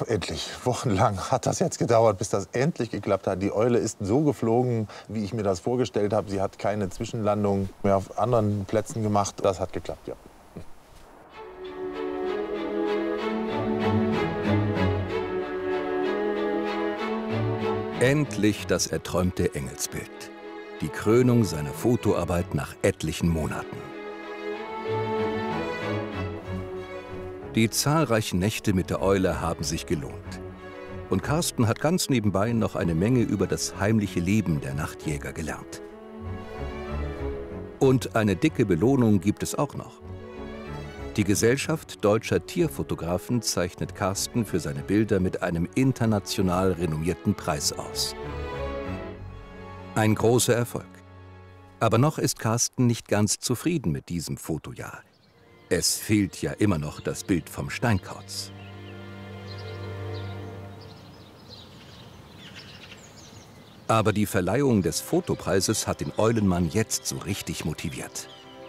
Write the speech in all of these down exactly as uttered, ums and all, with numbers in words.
endlich. Wochenlang hat das jetzt gedauert, bis das endlich geklappt hat. Die Eule ist so geflogen, wie ich mir das vorgestellt habe. Sie hat keine Zwischenlandung mehr auf anderen Plätzen gemacht. Das hat geklappt, ja. Endlich das erträumte Engelsbild. Die Krönung seiner Fotoarbeit nach etlichen Monaten. Die zahlreichen Nächte mit der Eule haben sich gelohnt. Und Carsten hat ganz nebenbei noch eine Menge über das heimliche Leben der Nachtjäger gelernt. Und eine dicke Belohnung gibt es auch noch. Die Gesellschaft Deutscher Tierfotografen zeichnet Carsten für seine Bilder mit einem international renommierten Preis aus. Ein großer Erfolg. Aber noch ist Carsten nicht ganz zufrieden mit diesem Fotojahr. Es fehlt ja immer noch das Bild vom Steinkauz. Aber die Verleihung des Fotopreises hat den Eulenmann jetzt so richtig motiviert.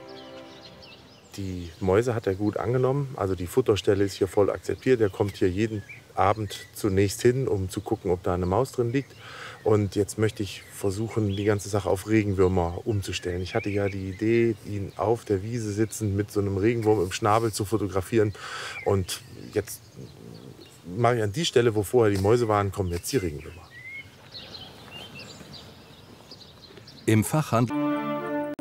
Die Mäuse hat er gut angenommen, also die Futterstelle ist hier voll akzeptiert. Er kommt hier jeden Abend zunächst hin, um zu gucken, ob da eine Maus drin liegt. Und jetzt möchte ich versuchen, die ganze Sache auf Regenwürmer umzustellen. Ich hatte ja die Idee, ihn auf der Wiese sitzend mit so einem Regenwurm im Schnabel zu fotografieren. Und jetzt mache ich an die Stelle, wo vorher die Mäuse waren, kommen jetzt die Regenwürmer. Im Fachhandel